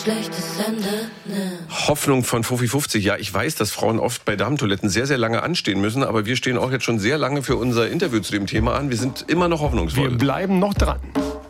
Schlechtes Ende, ne. Hoffnung von Fofi 50. Ja, ich weiß, dass Frauen oft bei Damentoiletten sehr, sehr lange anstehen müssen, aber wir stehen auch jetzt schon sehr lange für unser Interview zu dem Thema an. Wir sind immer noch hoffnungsvoll. Wir bleiben noch dran.